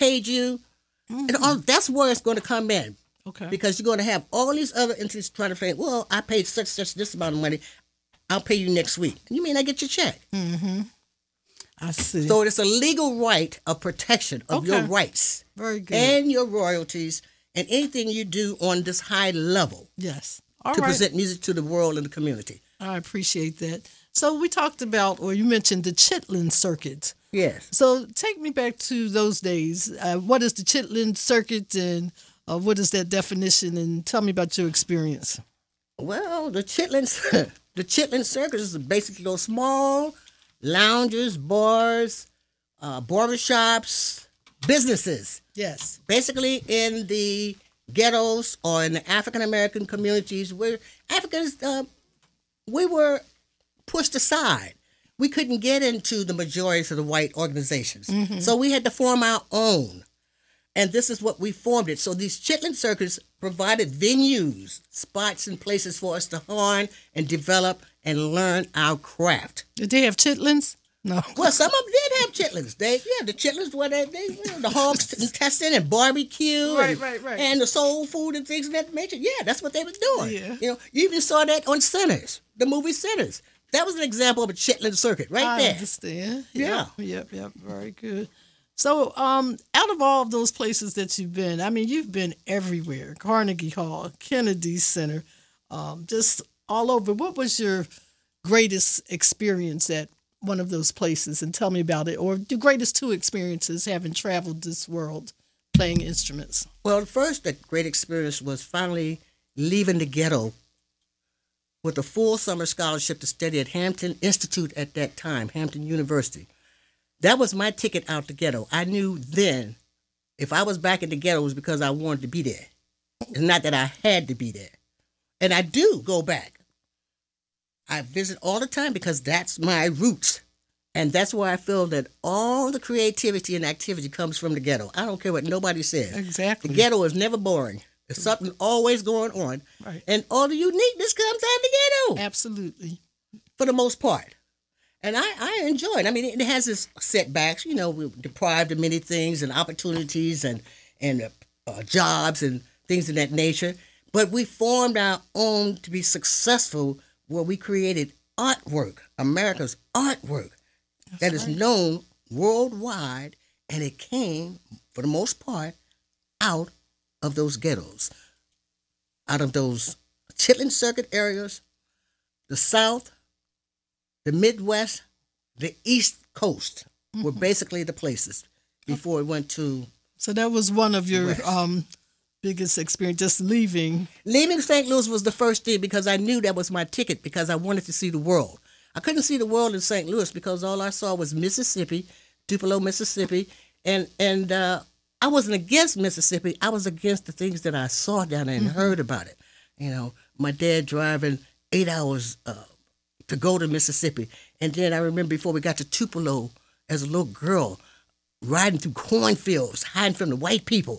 paid you. And all that's where it's going to come in. Okay. Because you're going to have all these other entities trying to say, well, I paid such this amount of money. I'll pay you next week. You may not get your check. I see. So it's a legal right of protection of your rights. Very good. And your royalties and anything you do on this high level Yes. to present music to the world and the community. I appreciate that. So we talked about, or you mentioned the Chitlin Circuit. Yes. So take me back to those days. What is the Chitlin Circuit and what is that definition? And tell me about your experience. Well, the Chitlin Circus is basically those small lounges, bars, barbershops, businesses. Yes. Basically in the ghettos or in the African-American communities where Africans, we were pushed aside. We couldn't get into the majority of the white organizations. So we had to form our own. And this is what we formed it. So these Chitlin Circuits provided venues, spots, and places for us to hone and develop and learn our craft. Did they have chitlins? No. Well, some of them did have chitlins. The chitlins were the hogs intestine and barbecue, Right. and the soul food and things of that nature. Yeah, that's what they were doing. Yeah. You even saw that on Sinners, the movie Sinners. That was an example of a Chitlin circuit right there. I understand. Yeah. Yep. Very good. So, out of all of those places that you've been, I mean, you've been everywhere. Carnegie Hall, Kennedy Center, just all over. What was your greatest experience at one of those places? And tell me about it. Or the greatest two experiences having traveled this world playing instruments. Well, first, the great experience was finally leaving the ghetto with a full summer scholarship to study at Hampton Institute at that time, Hampton University. That was my ticket out the ghetto. I knew then if I was back in the ghetto, it was because I wanted to be there. It's not that I had to be there. And I do go back. I visit all the time because that's my roots. And that's why I feel that all the creativity and activity comes from the ghetto. I don't care what nobody says. Exactly. The ghetto is never boring. There's something always going on. Right. And all the uniqueness comes out of the ghetto. Absolutely. For the most part. And I enjoy it. I mean, it has its setbacks. You know, we're deprived of many things and opportunities and jobs and things of that nature. But we formed our own to be successful where we created artwork, America's artwork, that is known worldwide. And it came, for the most part, out of those ghettos, out of those Chitlin Circuit areas, the South, the Midwest, the East Coast were basically the places before it went to. So that was one of your West. biggest experience, just leaving. Leaving St. Louis was the first thing because I knew that was my ticket because I wanted to see the world. I couldn't see the world in St. Louis because all I saw was Mississippi, Tupelo, Mississippi, and I wasn't against Mississippi. I was against the things that I saw down there and heard about it. You know, my dad driving 8 hours to go to Mississippi. And then I remember before we got to Tupelo as a little girl, riding through cornfields, hiding from the white people.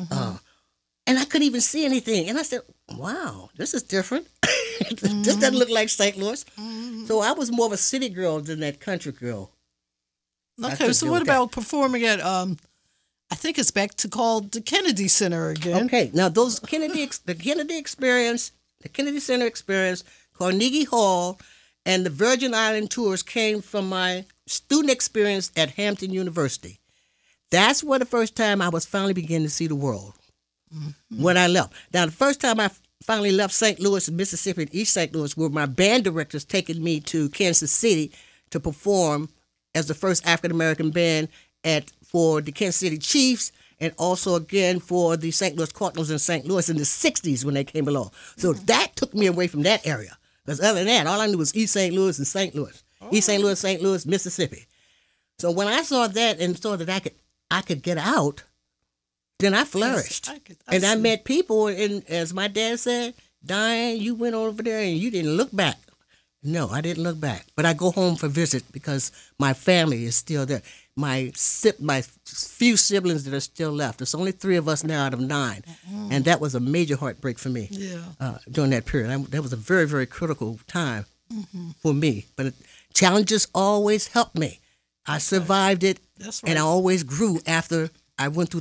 And I couldn't even see anything. And I said, wow, this is different. This doesn't look like St. Louis. So I was more of a city girl than that country girl. Okay, so what about performing at, I think it's back to called the Kennedy Center again. Okay, now the Kennedy experience, the Kennedy Center experience, Carnegie Hall, and the Virgin Island tours came from my student experience at Hampton University. That's where the first time I was finally beginning to see the world. When I left. Now, the first time I finally left St. Louis, Mississippi, and East St. Louis, were my band directors taking me to Kansas City to perform as the first African-American band for the Kansas City Chiefs and also again for the St. Louis Cardinals in St. Louis in the 60s when they came along. So that took me away from that area. Because other than that, all I knew was East St. Louis and St. Louis. East St. Louis, Mississippi. So when I saw that and saw that I could get out, then I flourished. Yes, I met people, and as my dad said, Diane, you went over there and you didn't look back. No, I didn't look back. But I go home for visit because my family is still there. My few siblings that are still left. There's only 3 of us now out of 9. And that was a major heartbreak for me during that period. That was a very, very critical time for me. But challenges always helped me. I survived it, That's right. and I always grew after I went through